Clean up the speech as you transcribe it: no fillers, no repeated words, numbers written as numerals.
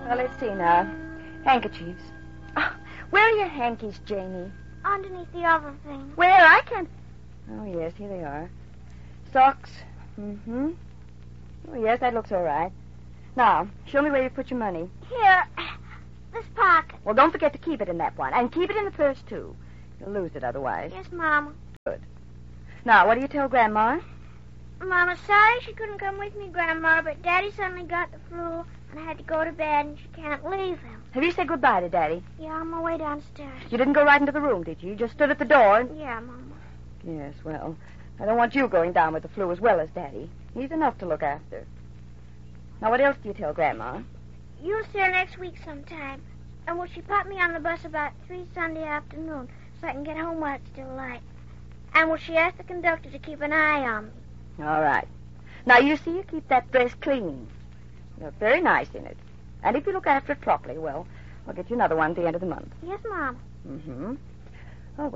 Well, let's see now. Handkerchiefs. Oh, where are your hankies, Janie? Underneath the other thing. Where? I can't... Oh, yes, here they are. Socks. Mm-hmm. Oh, yes, that looks all right. Now, show me where you put your money. Here. This pocket. Well, don't forget to keep it in that one. And keep it in the purse, too. You'll lose it otherwise. Yes, Mama. Good. Now, what do you tell Grandma? Mama, sorry she couldn't come with me, Grandma, but Daddy suddenly got the flu, and I had to go to bed, and she can't leave him. Have you said goodbye to Daddy? Yeah, on my way downstairs. You didn't go right into the room, did you? You just stood at the door and... Yeah, Mama. Yes, well, I don't want you going down with the flu as well as Daddy. He's enough to look after. Now, what else do you tell Grandma? You'll see her next week sometime. And will she pop me on the bus about 3 Sunday afternoon so I can get home while it's still light? And will she ask the conductor to keep an eye on me? All right. Now, you see, you keep that dress clean. You look very nice in it. And if you look after it properly, well, I'll get you another one at the end of the month. Yes, Mom. Mm-hmm.